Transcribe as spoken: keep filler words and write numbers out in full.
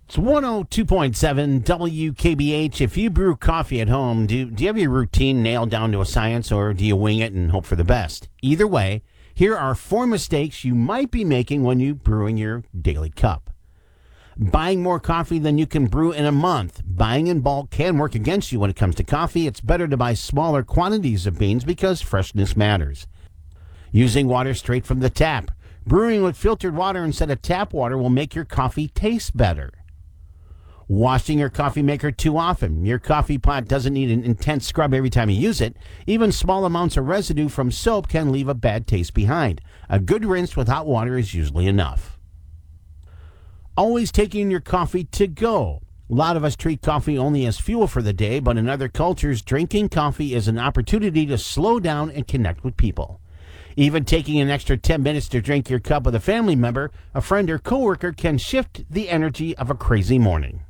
It's one oh two point seven W K B H. If you brew coffee at home, do, do you have your routine nailed down to a science, or do you wing it and hope for the best? Either way, here are four mistakes you might be making when you brewing your daily cup. Buying more coffee than you can brew in a month. Buying in bulk can work against you when it comes to coffee. It's better to buy smaller quantities of beans because freshness matters. Using water straight from the tap. Brewing with filtered water instead of tap water will make your coffee taste better. Washing your coffee maker too often. Your coffee pot doesn't need an intense scrub every time you use it. Even small amounts of residue from soap can leave a bad taste behind. A good rinse with hot water is usually enough. Always taking your coffee to go. A lot of us treat coffee only as fuel for the day, but in other cultures, drinking coffee is an opportunity to slow down and connect with people. Even taking an extra ten minutes to drink your cup with a family member, a friend, or coworker can shift the energy of a crazy morning.